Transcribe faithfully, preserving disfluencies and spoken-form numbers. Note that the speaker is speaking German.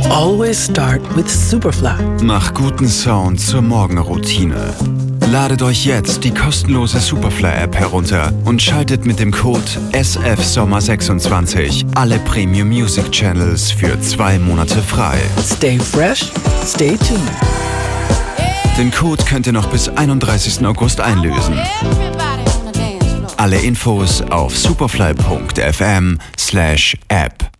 Always start with Superfly. Mach guten Sound zur Morgenroutine. Ladet euch jetzt die kostenlose Superfly-App herunter und schaltet mit dem Code S F Sommer sechsundzwanzig alle Premium Music Channels für zwei Monate frei. Stay fresh, stay tuned. Den Code könnt ihr noch bis einunddreißigsten August einlösen. Alle Infos auf superfly punkt f m slash app.